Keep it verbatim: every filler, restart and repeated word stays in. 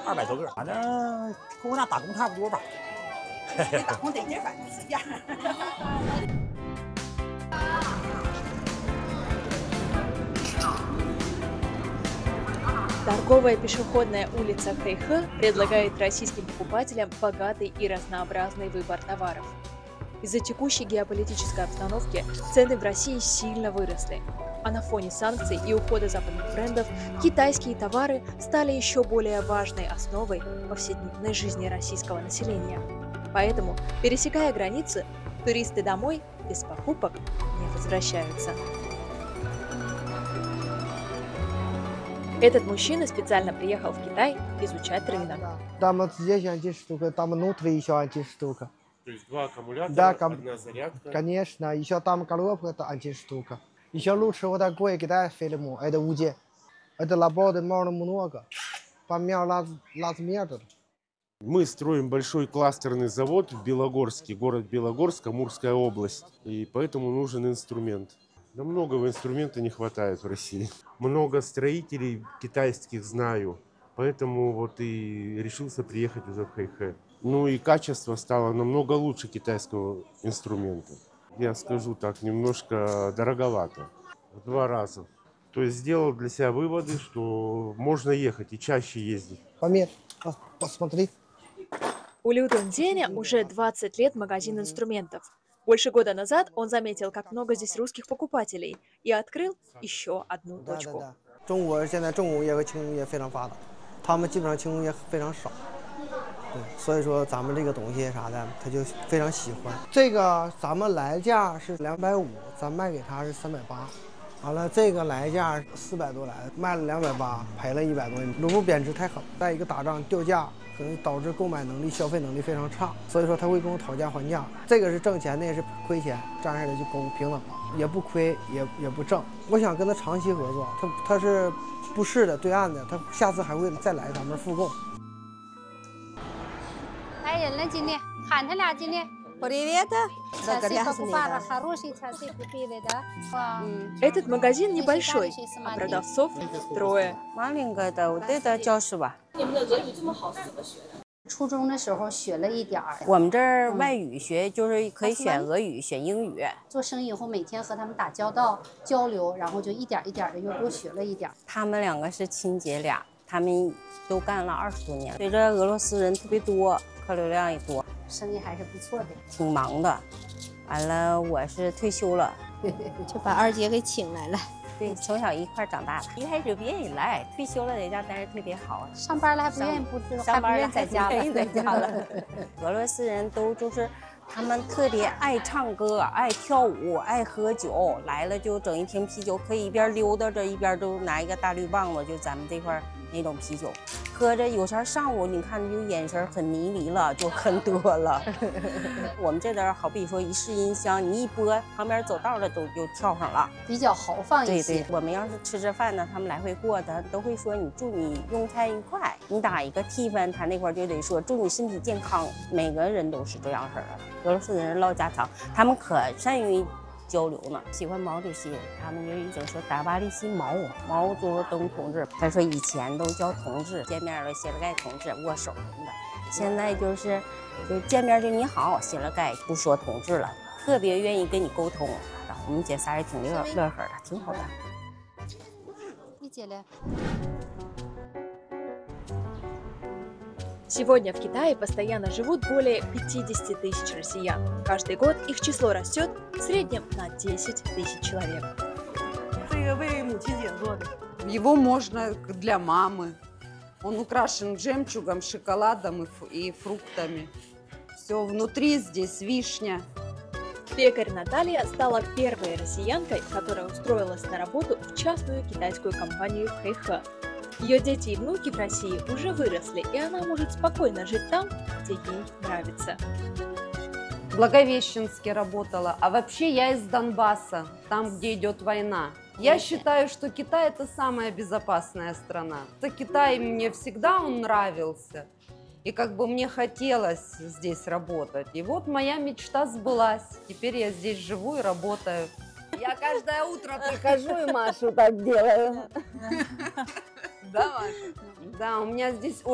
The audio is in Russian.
二百多个，反正跟我俩打工差不多吧。 跟打工得劲，反正是一样。 Торговая пешеходная улица Хэйхэ предлагает российским покупателям богатый и разнообразный выбор товаров. Из-за текущей геополитической обстановки цены в России сильно выросли, а на фоне санкций и ухода западных брендов китайские товары стали еще более важной основой повседневной жизни российского населения. Поэтому, пересекая границы, туристы домой без покупок не возвращаются. Этот мужчина специально приехал в Китай изучать рынок. Там здесь один штука, там внутри еще один штука. То есть два аккумулятора, да, одна зарядка? Конечно, еще там коробка, это один штука. Еще лучше вот такой Китай фильм, это УЗИ. Это работает можно много. Помимо размеров. Мы строим большой кластерный завод в Белогорске, город Белогорск, Амурская область. И поэтому нужен инструмент. Да многого инструмента не хватает в России. Много строителей китайских знаю, поэтому вот и решился приехать уже в Хэйхэ. Ну и качество стало намного лучше китайского инструмента. Я скажу так, немножко дороговато. В два раза. То есть сделал для себя выводы, что можно ехать и чаще ездить. Помер, посмотри. У Лю Дунденя уже двадцать лет магазин инструментов. Больше года назад он заметил, как много здесь русских покупателей, и открыл еще одну точку. 中国现在重工业和轻工业非常发达，他们基本上轻工业非常少，对，所以说咱们这个东西啥的，他就非常喜欢。这个咱们来价是两百五，咱卖给他是三百八，完了这个来价四百多来，卖了两百八，赔了一百多，卢布贬值太狠，再一个打仗掉价。 可能导致购买能力、消费能力非常差，所以说他会跟我讨价还价。这个是挣钱，那也是亏钱，站下来就公平等了，也不亏，也也不挣。我想跟他长期合作，他他是不是的对岸的，他下次还会再来咱们复购。 来人了，今天喊他俩今天。 Этот магазин небольшой, а продавцов трое. Маленькая的，我对的教师吧。 你们的俄语这么好是怎么学的？初中的时候学了一点儿。 我们这儿外语学就是可以选俄语、选英语。 做生意以后，每天和他们打交道、交流，然后就一点一点的又多学了一点。 他们两个是亲姐俩，他们都干了二十多年。随着俄罗斯人特别多，客流量也多。 生意还是不错的， 挺忙的。完了，我是退休了， 就把二姐给请来了。 对，从小一块长大的，一开始不愿意来，退休了在家待着特别好。 上班了还不愿意不知道， 上班了在家了， 在家了。俄罗斯人都就是他们特别爱唱歌、爱跳舞、爱喝酒，来了就整一瓶啤酒，可以一边溜达着一边都拿一个大绿棒子，就咱们这块那种啤酒。 喝着，有时候上午你看就眼神很迷离了，就很多了。我们这边好比说一试音箱，你一播，旁边走道的都就跳上了， 比较豪放一些。 对对，我们要是吃着饭呢，他们来回过的都会说你祝你用餐愉快。你打一个气氛，他那块就得说祝你身体健康。每个人都是这样式的。俄罗斯人唠家常，他们可善于 交流呢，喜欢毛主席，他们就一直说达巴利西毛毛泽东同志。他说以前都叫同志，见面了谢了盖同志，握手什么的。现在就是就见面就你好，谢了盖，不说同志了，特别愿意跟你沟通。我们姐仨也挺乐乐呵的，挺好的。 你姐嘞？ Сегодня в Китае постоянно живут более пятидесяти тысяч россиян. Каждый год их число растет в среднем на десять тысяч человек. Его можно для мамы. Он украшен жемчугом, шоколадом и фруктами. Все внутри здесь вишня. Пекарь Наталья стала первой россиянкой, которая устроилась на работу в частную китайскую компанию в Хэйхэ. Ее дети и внуки в России уже выросли, и она может спокойно жить там, где ей нравится. В Благовещенске работала, а вообще я из Донбасса, там, где идет война. Я считаю, что Китай – это самая безопасная страна. Это Китай мне всегда он нравился, и как бы мне хотелось здесь работать. И вот моя мечта сбылась. Теперь я здесь живу и работаю. Я каждое утро прихожу и Машу так делаю. Да, Маша? Да, у меня здесь